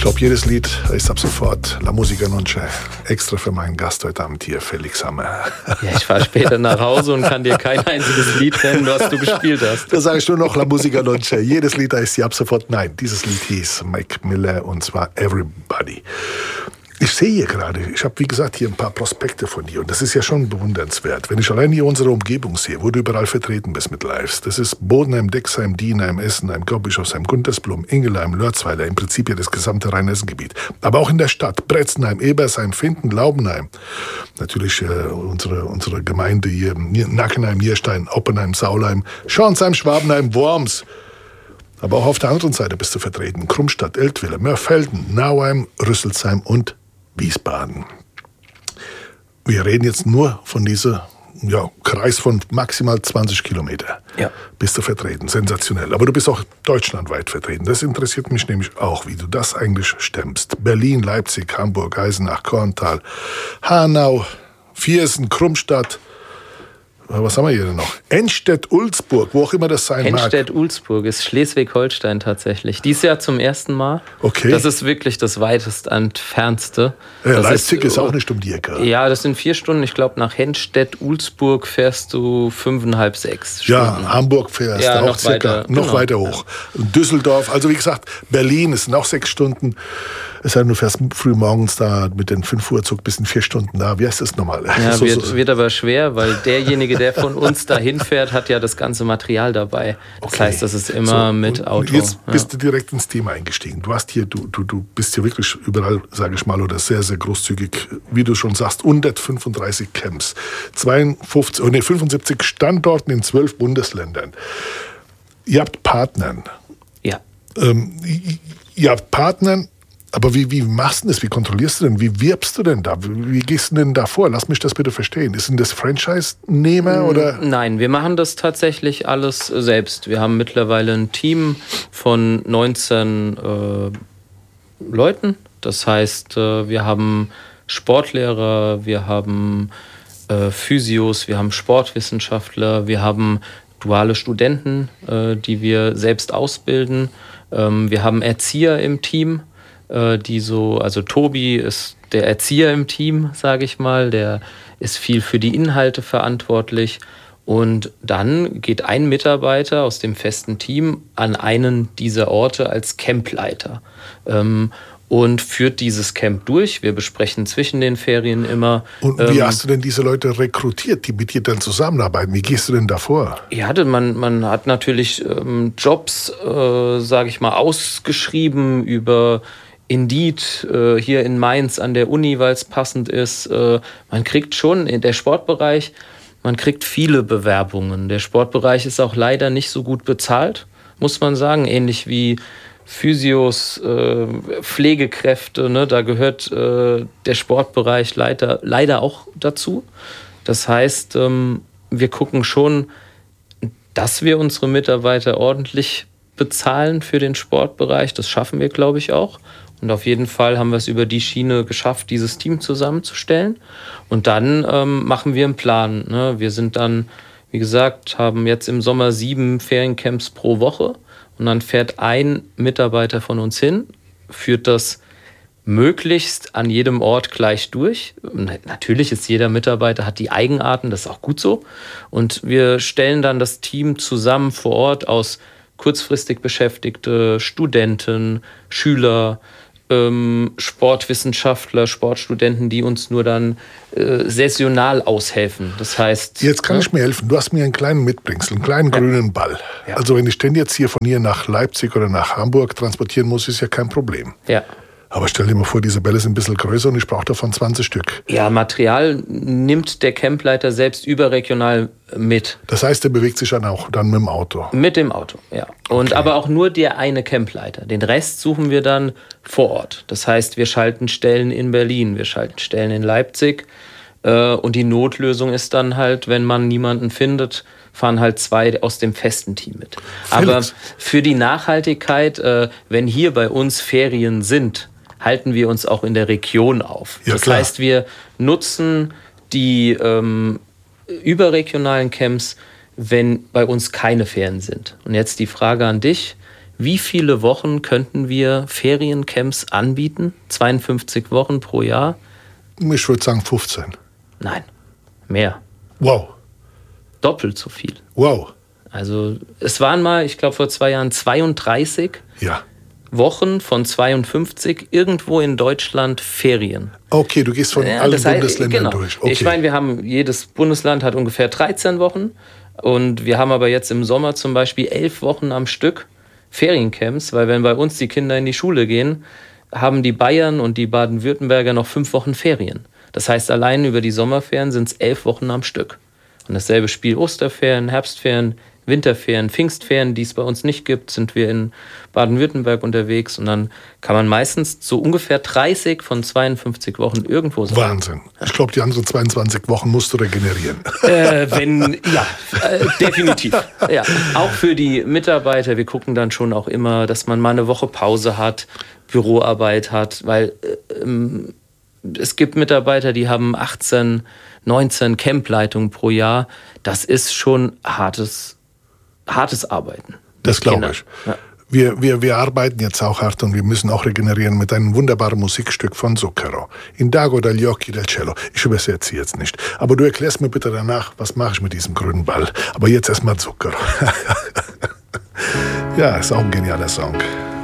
glaube, jedes Lied ist ab sofort La Musica non c'è. Extra für meinen Gast heute Abend hier, Felix Hammer. Ja, ich fahre später nach Hause und kann dir kein einziges Lied nennen, was du gespielt hast. Da sage ich nur noch La Musica non c'è. Jedes Lied heißt hier ab sofort. Nein, dieses Lied hieß Mac Miller und zwar Everybody. Ich sehe hier gerade, ich habe wie gesagt hier ein paar Prospekte von dir und das ist ja schon bewundernswert. Wenn ich allein hier unsere Umgebung sehe, wo du überall vertreten bist mit Lives, das ist Bodenheim, Dexheim, Dienheim, Essenheim, Gaubischofsheim, Guntersblum, Ingelheim, Lörzweiler, im Prinzip ja das gesamte Rhein-Hessen-Gebiet. Aber auch in der Stadt, Bretzenheim, Ebersheim, Finden, Laubenheim. Natürlich unsere Gemeinde hier, Nackenheim, Nierstein, Oppenheim, Saulheim, Schornsheim, Schwabenheim, Worms. Aber auch auf der anderen Seite bist du vertreten. Krummstadt, Eltville, Mörfelden, Nauheim, Rüsselsheim und Wiesbaden. Wir reden jetzt nur von diesem Kreis von maximal 20 Kilometer. Ja. Bist du vertreten. Sensationell. Aber du bist auch deutschlandweit vertreten. Das interessiert mich nämlich auch, wie du das eigentlich stemmst. Berlin, Leipzig, Hamburg, Eisenach, Korntal, Hanau, Viersen, Krummstadt. Was haben wir hier denn noch? Enstedt-Ulzburg, wo auch immer das sein mag. Enstedt-Ulzburg ist Schleswig-Holstein tatsächlich. Dies Jahr zum ersten Mal. Okay. Das ist wirklich das weitest entfernste. Leipzig ist auch nicht um die Ecke. Ja, das sind 4 Stunden. Ich glaube, nach Enstedt-Ulzburg fährst du 5,5, 6 Stunden. Ja, Hamburg fährst du auch noch weiter hoch. Ja. Düsseldorf, also wie gesagt, Berlin, es sind auch 6 Stunden. Es sei denn, du fährst früh morgens da mit den 5 Uhr Zug bis in 4 Stunden da. Wie heißt das nochmal? Ja, wird aber schwer, weil derjenige, der von uns dahin fährt, hat ja das ganze Material dabei. Das heißt, das ist immer mit Auto. Jetzt bist du direkt ins Thema eingestiegen. Du bist hier wirklich überall, sage ich mal, oder sehr, sehr großzügig, wie du schon sagst, 135 Camps, 75 Standorten in 12 Bundesländern. Ihr habt Partnern. Ja. Ihr habt Partnern. Aber wie machst du das? Wie kontrollierst du denn? Wie wirbst du denn da? Wie gehst du denn da vor? Lass mich das bitte verstehen. Ist denn das Franchise-Nehmer oder? Nein, wir machen das tatsächlich alles selbst. Wir haben mittlerweile ein Team von 19 Leuten. Das heißt, wir haben Sportlehrer, wir haben Physios, wir haben Sportwissenschaftler, wir haben duale Studenten, die wir selbst ausbilden. Wir haben Erzieher im Team. Also Tobi ist der Erzieher im Team, sage ich mal, der ist viel für die Inhalte verantwortlich und dann geht ein Mitarbeiter aus dem festen Team an einen dieser Orte als Campleiter und führt dieses Camp durch. Wir besprechen zwischen den Ferien immer. Und wie hast du denn diese Leute rekrutiert, die mit dir dann zusammenarbeiten? Wie gehst du denn da vor? Ja, man hat natürlich Jobs, sage ich mal, ausgeschrieben über Indeed, hier in Mainz an der Uni, weil es passend ist. Man kriegt schon in der Sportbereich, man kriegt viele Bewerbungen. Der Sportbereich ist auch leider nicht so gut bezahlt, muss man sagen. Ähnlich wie Physios, Pflegekräfte, ne? Da gehört der Sportbereich leider auch dazu. Das heißt, wir gucken schon, dass wir unsere Mitarbeiter ordentlich bezahlen für den Sportbereich. Das schaffen wir, glaube ich, auch. Und auf jeden Fall haben wir es über die Schiene geschafft, dieses Team zusammenzustellen. Und dann machen wir einen Plan. Ne? Wir sind dann, wie gesagt, haben jetzt im Sommer 7 Feriencamps pro Woche. Und dann fährt ein Mitarbeiter von uns hin, führt das möglichst an jedem Ort gleich durch. Natürlich ist jeder Mitarbeiter, hat die Eigenarten, das ist auch gut so. Und wir stellen dann das Team zusammen vor Ort aus kurzfristig Beschäftigte, Studenten, Schüler, Sportwissenschaftler, Sportstudenten, die uns nur dann saisonal aushelfen. Das heißt... Jetzt kann ich mir helfen. Du hast mir einen kleinen Mitbringsel, einen kleinen grünen Ball. Ja. Also wenn ich den jetzt hier von hier nach Leipzig oder nach Hamburg transportieren muss, ist ja kein Problem. Ja. Aber stell dir mal vor, diese Bälle sind ein bisschen größer und ich brauche davon 20 Stück. Ja, Material nimmt der Campleiter selbst überregional mit. Das heißt, der bewegt sich dann auch dann mit dem Auto? Mit dem Auto, ja. Und okay. Aber auch nur der eine Campleiter. Den Rest suchen wir dann vor Ort. Das heißt, wir schalten Stellen in Berlin, wir schalten Stellen in Leipzig. Und die Notlösung ist dann halt, wenn man niemanden findet, fahren halt 2 aus dem festen Team mit. Felix. Aber für die Nachhaltigkeit, wenn hier bei uns Ferien sind, halten wir uns auch in der Region auf. Ja, das klar. heißt, wir nutzen die überregionalen Camps, wenn bei uns keine Ferien sind. Und jetzt die Frage an dich, wie viele Wochen könnten wir Feriencamps anbieten? 52 Wochen pro Jahr? Ich würde sagen 15. Nein, mehr. Wow. Doppelt so viel. Wow. Also es waren mal, ich glaube vor 2 Jahren 32 Wochen von 52 irgendwo in Deutschland Ferien. Okay, du gehst von allen Bundesländern durch. Okay. Ich meine, jedes Bundesland hat ungefähr 13 Wochen und wir haben aber jetzt im Sommer zum Beispiel 11 Wochen am Stück Feriencamps, weil wenn bei uns die Kinder in die Schule gehen, haben die Bayern und die Baden-Württemberger noch 5 Wochen Ferien. Das heißt, allein über die Sommerferien sind es 11 Wochen am Stück. Und dasselbe Spiel Osterferien, Herbstferien, Winterferien, Pfingstferien, die es bei uns nicht gibt, sind wir in Baden-Württemberg unterwegs. Und dann kann man meistens so ungefähr 30 von 52 Wochen irgendwo sein. Wahnsinn. Ich glaube, die anderen 22 Wochen musst du regenerieren. Definitiv. Ja, auch für die Mitarbeiter. Wir gucken dann schon auch immer, dass man mal eine Woche Pause hat, Büroarbeit hat, weil es gibt Mitarbeiter, die haben 18, 19 Campleitungen pro Jahr. Das ist schon hartes Arbeiten. Das glaube ich. Ja. Wir arbeiten jetzt auch hart und wir müssen auch regenerieren mit einem wunderbaren Musikstück von Zucchero. Indago dagli occhi del cielo. Ich übersetze jetzt nicht. Aber du erklärst mir bitte danach, was mache ich mit diesem grünen Ball. Aber jetzt erstmal Zucchero. Ja, ist auch ein genialer Song.